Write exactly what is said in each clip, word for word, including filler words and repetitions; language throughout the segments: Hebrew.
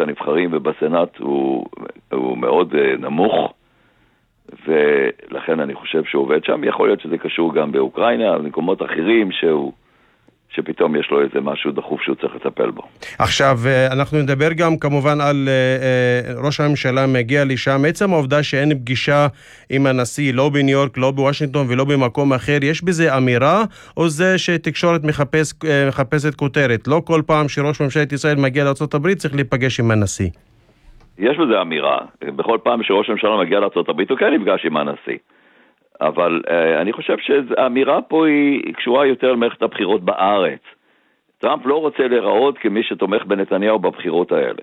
הנבחרים ובסנאט הוא, הוא מאוד נמוך, ולכן אני חושב שהוא עובד שם. יכול להיות שזה קשור גם באוקראינה, במקומות אחרים שהוא, שפתאום יש לו איזה משהו דחוף שהוא צריך לטפל בו. עכשיו, אנחנו נדבר גם כמובן על ראש הממשלה מגיע לשם. עצם העובדה שאין פגישה עם הנשיא, לא בניו יורק, לא בוושינגטון ולא במקום אחר, יש בזה אמירה, או זה שתקשורת מחפש, מחפשת כותרת? לא כל פעם שראש ממשלת ישראל מגיע לארצות הברית צריך להיפגש עם הנשיא. יש בזה אמירה. בכל פעם שראש הממשלה מגיע לארצות הברית הוא כן נפגש עם הנשיא. אבל uh, אני חושב שהאמירה פה היא קשורה יותר למערכת הבחירות בארץ. טראמפ לא רוצה להיראות כמי שתומך בנתניהו בבחירות האלה.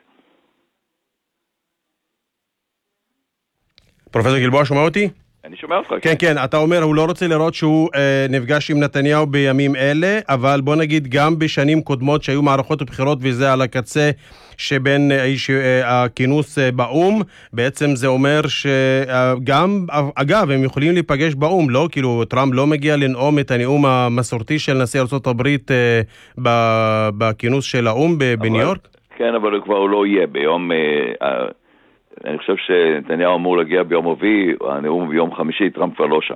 פרופסור גלבוע, שומע אותי? אני שומע אותך. כן, כן, אתה אומר, הוא לא רוצה לראות שהוא אה, נפגש עם נתניהו בימים אלה, אבל בוא נגיד גם בשנים קודמות שהיו מערכות בחירות וזה על הקצה שבין איש, אה, הכינוס אה, באום, בעצם זה אומר שגם, אה, אגב, הם יכולים להיפגש באום, לא? כאילו, טראמפ לא מגיע לנאום את הנאום המסורתי של נשיא ארצות הברית אה, בכינוס של האום בניו יורק? כן, אבל הוא כבר לא יהיה ביום... אה, אה... אני חושב שנתניהו אמור להגיע ביום רביעי, הנאום ביום חמישי, טראמפ כבר לא שם.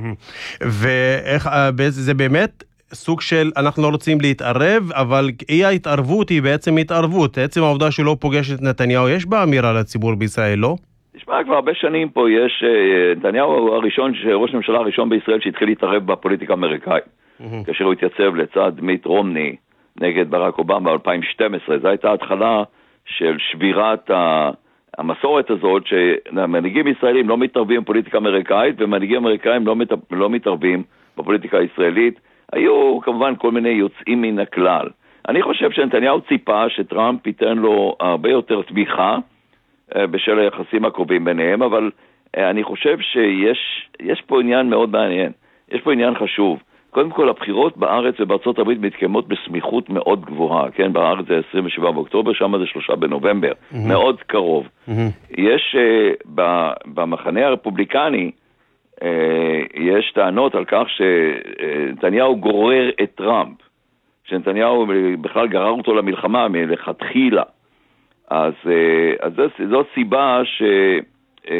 ואיך, זה באמת סוג של, אנחנו לא רוצים להתערב, אבל אי ההתערבות היא בעצם התערבות. עצם העובדה שלא פוגש את נתניהו, יש בה אמירה לציבור בישראל, לא? תשמע, כבר הרבה שנים פה יש, נתניהו הוא הראשון, ראש הממשלה הראשון בישראל שהתחיל להתערב בפוליטיקה האמריקאית. כאשר הוא התייצב לצד מיט רומני נגד ברק אובמה ב-אלפיים ושתים עשרה, זו הייתה התחלה של שבירת ה... המסורת הזאת שמנהיגים ישראלים לא מתערבים בפוליטיקה אמריקאית, ומנהיגים אמריקאים לא, מת... לא מתערבים בפוליטיקה הישראלית. היו כמובן כל מיני יוצאים מן הכלל. אני חושב שנתניהו ציפה שטראמפ ייתן לו הרבה יותר תמיכה בשל היחסים הקרובים ביניהם, אבל אני חושב שיש יש פה עניין מאוד מעניין. יש פה עניין חשוב. קודם כל, הבחירות בארץ ובארצות הברית מתקיימות בסמיכות מאוד גבוהה, כן? בארץ זה עשרים ושבעה באוקטובר, שם זה שלושה בנובמבר, mm-hmm. מאוד קרוב. Mm-hmm. יש, uh, במחנה הרפובליקני, uh, יש טענות על כך שנתניהו גורר את טראמפ, שנתניהו בכלל גרר אותו למלחמה מלכתחילה. אז, uh, אז זו, זו סיבה ש, uh,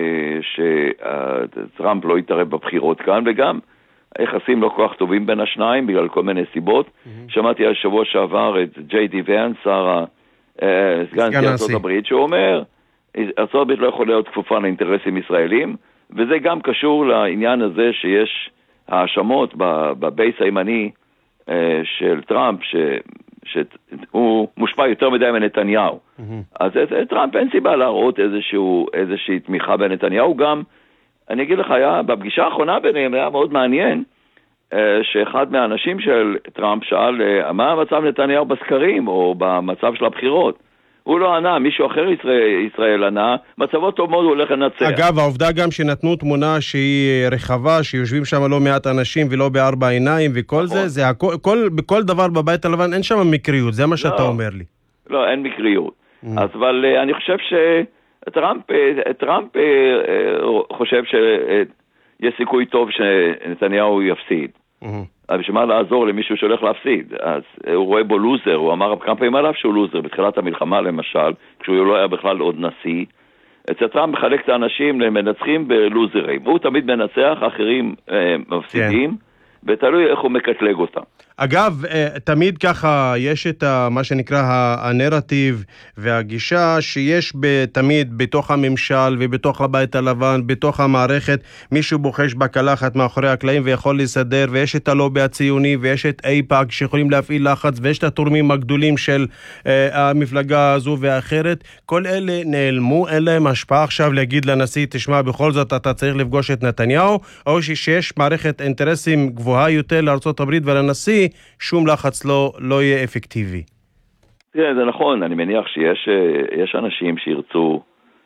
שטראמפ לא יתערב בבחירות כאן, וגם היחסים לא כל כך טובים בין השניים, בגלל כל מיני סיבות. Mm-hmm. שמעתי על שבוע שעבר את ג'יי די ואנס, שר סגן נשיא ארצות הברית, שהוא אומר, ארצות הברית לא יכול להיות כפופה לאינטרסים ישראלים, וזה גם קשור לעניין הזה שיש האשמות בבייס הימני של טראמפ, ש... שהוא מושפע יותר מדי מנתניהו. Mm-hmm. אז טראמפ אין סיבה להראות איזשהו, איזושהי תמיכה בנתניהו. גם אני אגיד לך, היה, בפגישה האחרונה ביניהם היה מאוד מעניין, שאחד מהאנשים של טראמפ שאל, מה המצב נתניהו בסקרים, או במצב של הבחירות? הוא לא ענה, מישהו אחר ישראל, ישראל ענה, מצבו טוב מאוד, הוא הולך לנצח. אגב, העובדה גם שנתנו תמונה שהיא רחבה, שיושבים שם לא מעט אנשים ולא בארבע עיניים וכל זה, זה הכל, כל, בכל דבר בבית הלבן אין שם מקריות, זה מה שאתה אומר לי. לא, אין מקריות. אז אבל אני חושב ש... טראמפ, טראמפ חושב שיש סיכוי טוב שנתניהו יפסיד. אבל שמה לעזור למישהו שהולך להפסיד? אז הוא רואה בו לוזר, הוא אמר כמה פעמים עליו שהוא לוזר, בתחילת המלחמה למשל, כשהוא לא היה בכלל עוד נשיא. אצל טראמפ מחלק את האנשים למנצחים בלוזרים. הוא תמיד מנצח, אחרים מפסידים, ותלוי איך הוא מקטלג אותם. אגב, תמיד ככה יש את מה שנקרא הנרטיב והגישה שיש תמיד בתוך הממשל ובתוך הבית הלבן, בתוך המערכת, מישהו בוחש בקלחת מאחורי הקלעים ויכול לסדר, ויש את הלובי הציוני ויש את אייפאק שיכולים להפעיל לחץ, ויש את התורמים הגדולים של המפלגה הזו ואחרת. כל אלה נעלמו, אין להם השפעה עכשיו להגיד לנשיא, תשמע, בכל זאת אתה צריך לפגוש את נתניהו, או שיש מערכת אינטרסים גבוהה יותר לארצות הברית ולנשיא, שום לחץ לא, לא יהיה אפקטיבי. כן, זה נכון. אני מניח שיש יש אנשים שירצו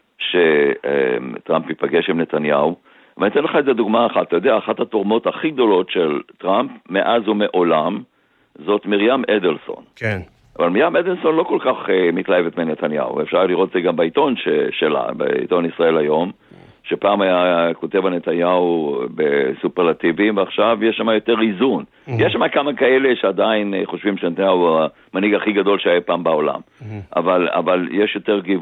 שטראמפ ייפגש עם נתניהו, ואני אתן לך את זה דוגמה אחת. אתה יודע, אחת התורמות הכי גדולות של טראמפ מאז ומעולם, זאת מרים אדלסון. כן. אבל מרים אדלסון לא כל כך מתלהבת מנתניהו. אפשר לראות את זה גם בעיתון שלה, בעיתון ישראל היום, שפעם היה כותב הנתניהו בסופרלטיבים, ועכשיו יש שם יותר איזון. Mm-hmm. יש שם כמה כאלה שעדיין חושבים שנתניהו הוא המנהיג הכי גדול שהיה פעם בעולם. Mm-hmm. אבל, אבל יש יותר גיוון.